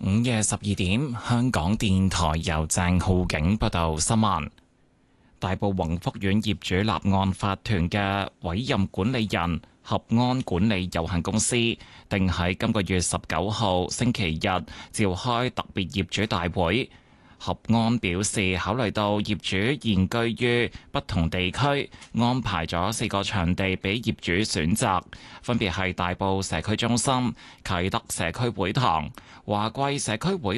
午夜12點，香港電台由鄭浩景報道新聞。大埔宏福苑業主立案法團嘅委任管理人合安管理有限公司，定喺今個月19號星期日召開特別業主大會。合安表示，考慮到業主現居於不同地區，安排咗4個場地俾業主選擇，分別係大埔社區中心、啟德社區會堂、華貴社區會